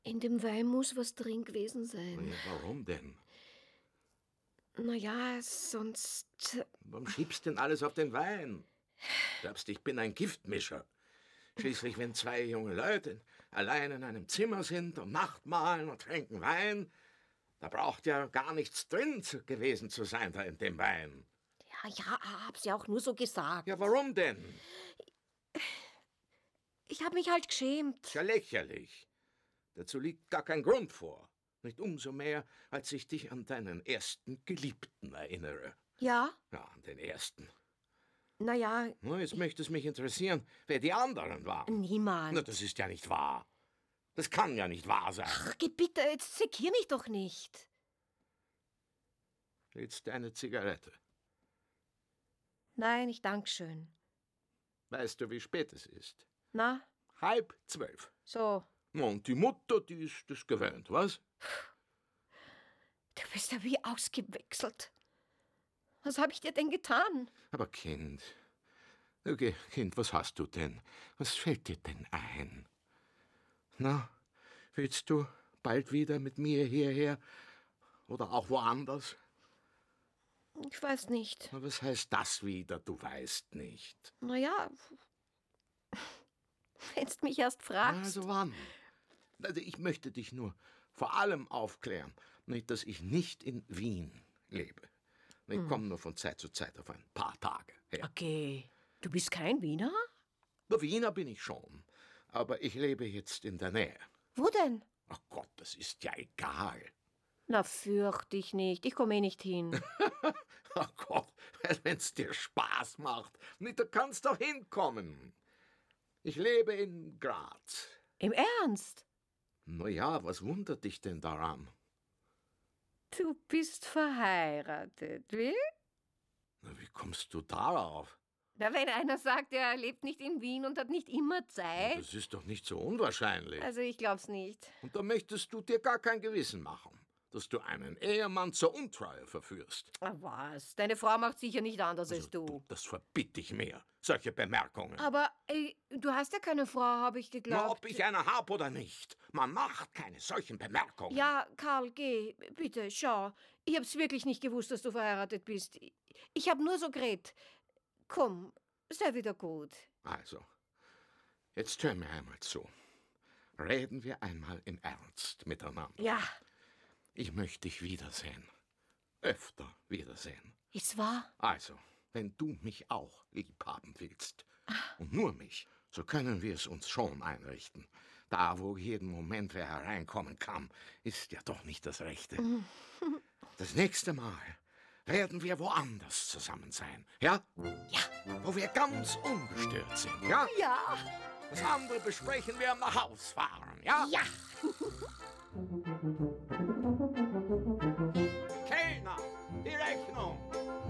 In dem Wein muss was drin gewesen sein. Ja, warum denn? Naja, sonst... Warum schiebst denn alles auf den Wein? Glaubst, ich bin ein Giftmischer? Schließlich, wenn zwei junge Leute allein in einem Zimmer sind und Nachtmahlen und trinken Wein, da braucht ja gar nichts drin gewesen zu sein da in dem Wein. Ja, hab's ja auch nur so gesagt. Ja, warum denn? Ich hab mich halt geschämt. Ja, lächerlich. Dazu liegt gar kein Grund vor. Nicht umso mehr, als ich dich an deinen ersten Geliebten erinnere. Ja? Ja, an den ersten. Naja... Na, jetzt möchte es mich interessieren, wer die anderen waren. Niemand. Na, das ist ja nicht wahr. Das kann ja nicht wahr sein. Ach, geh bitte, jetzt sekier mich doch nicht. Jetzt eine Zigarette. Nein, ich dank schön. Weißt du, wie spät es ist? Na? 11:30. So. Und die Mutter, die ist das gewöhnt, was? Du bist ja wie ausgewechselt. Was hab ich dir denn getan? Aber Kind, okay, Kind, was hast du denn? Was fällt dir denn ein? Na, willst du bald wieder mit mir hierher? Oder auch woanders? Ich weiß nicht. Was heißt das wieder, du weißt nicht? Naja, wenn's mich erst fragst. Also wann? Also ich möchte dich nur vor allem aufklären, nicht, dass ich nicht in Wien lebe. Ich komme nur von Zeit zu Zeit auf ein paar Tage her. Okay, du bist kein Wiener? Der Wiener bin ich schon, aber ich lebe jetzt in der Nähe. Wo denn? Ach Gott, das ist ja egal. Na, fürcht dich nicht, ich komme nicht hin. Ach Gott, wenn's dir Spaß macht, nicht, da kannst doch hinkommen. Ich lebe in Graz. Im Ernst? Na ja, was wundert dich denn daran? Du bist verheiratet, wie? Na, wie kommst du darauf? Na, wenn einer sagt, er lebt nicht in Wien und hat nicht immer Zeit. Das ist doch nicht so unwahrscheinlich. Also ich glaub's nicht. Und da möchtest du dir gar kein Gewissen machen, dass du einen Ehemann zur Untreue verführst. Ah, was? Deine Frau macht sicher nicht anders als du. Das verbitte ich mir, solche Bemerkungen. Aber du hast ja keine Frau, habe ich geglaubt. Na, ob ich eine hab oder nicht, man macht keine solchen Bemerkungen. Ja, Karl, geh, bitte, schau. Ich hab's wirklich nicht gewusst, dass du verheiratet bist. Ich hab nur so geredet. Komm, sei wieder gut. Also, jetzt hör mir einmal zu. Reden wir einmal im Ernst miteinander. Ja. Ich möchte dich wiedersehen. Öfter wiedersehen. Ist wahr? Also, wenn du mich auch lieb haben willst, und nur mich, so können wir es uns schon einrichten. Da, wo jeden Moment wer hereinkommen kann, ist ja doch nicht das Rechte. Das nächste Mal werden wir woanders zusammen sein, ja? Ja. Wo wir ganz ungestört sind, ja? Ja. Das andere besprechen wir am Nachhausfahren, ja? Ja.